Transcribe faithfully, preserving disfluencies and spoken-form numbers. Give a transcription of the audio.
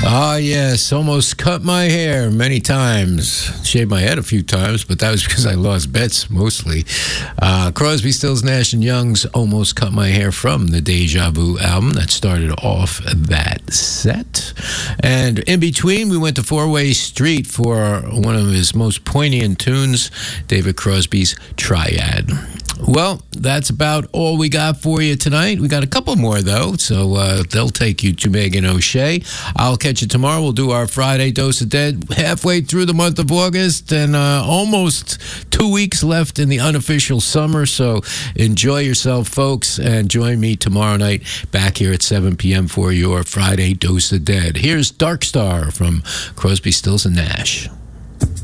Ah, yes, almost cut my hair many times. Shaved my head a few times, but that was because I lost bets mostly. Uh, Crosby, Stills, Nash and Young's Almost Cut My Hair from the Deja Vu album that started off that set. And in between, we went to Four-Way Street for one of his most poignant tunes, David Crosby's Triad. Well, that's about all we got for you tonight. We got a couple more, though, so uh, they'll take you to Megan O'Shea. I'll catch you tomorrow. We'll do our Friday Dose of Dead halfway through the month of August and uh, almost two weeks left in the unofficial summer, so enjoy yourself, folks, and join me tomorrow night back here at seven p.m. for your Friday Dose of Dead. Here's Dark Star from Crosby, Stills, and Nash.